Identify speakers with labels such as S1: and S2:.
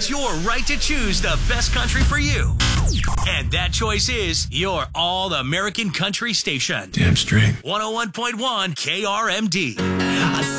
S1: It's your right to choose the best country for you. And that choice is your All-American Country Station.
S2: Damn straight.
S1: 101.1 KRMD.